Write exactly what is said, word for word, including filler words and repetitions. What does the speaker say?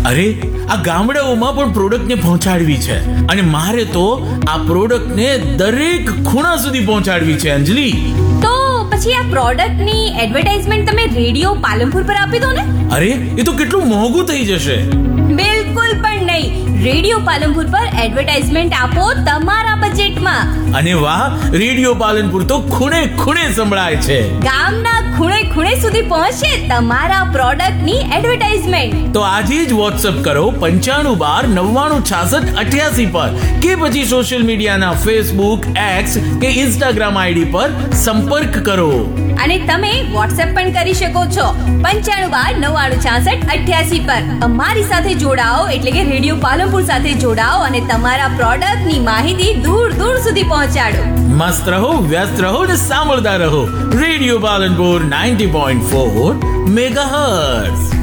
અરે આ ગામડાઓમાં પણ પ્રોડક્ટને પહોંચાડવી છે અને મારે તો આ પ્રોડક્ટને દરેક ખૂણા સુધી પહોંચાડવી છે અંજલિ. તો પછી આ પ્રોડક્ટની એડવર્ટાઇઝમેન્ટ તમે રેડિયો પાલનપુર પર આપી દો ને. અરે એ તો કેટલું મોંઘું થઈ જશે. બિલકુલ પણ નહીં. રેડિયો પાલનપુર પર એડવર્ટાઇઝમેન્ટ આપો તમારા બજેટમાં. અને વાહ, રેડિયો પાલનપુર તો ખૂણે ખૂણે સંભળાય છે. ગામના ખૂણે ખૂણે સુધી પહોંચે તમારા પ્રોડક્ટની એડવર્ટાઇઝમેન્ટ. તો આજે જ વોટ્સએપ કરો પંચાણું બાર નવ્વાણું છાસઠ અઠ્યાસી પર કે પછી સોશિયલ મીડિયાના ફેસબુક, એક્સ કે ઇન્સ્ટાગ્રામ આઈડી પર સંપર્ક કરો. અને તમે વોટ્સએપ પણ કરી શકો છો પંચાણું બાર નવ્વાણું છાસઠ અઠ્યાસી પર. અમારી સાથે જોડાઓ એટલે કે રેડિયો પાલનપુર સાથે જોડાઓ અને તમારા પ્રોડક્ટની માહિતી દૂર દૂર સુધી પહોંચાડો. મસ્ત રહો, વ્યસ્ત રહો ને સાંભળતા રહો radio Palanpur ninety point four megahertz.